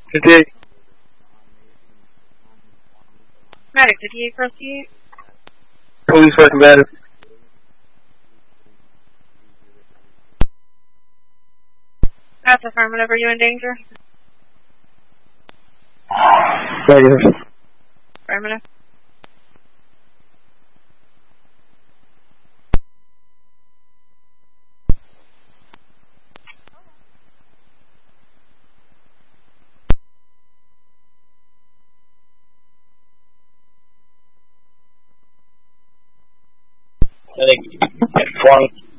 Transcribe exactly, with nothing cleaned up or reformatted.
fifty-eight. Medic, fifty-eight, proceed. Police for combative. That's affirmative. Are you in danger? Negative. Affirmative. I think it's twenty.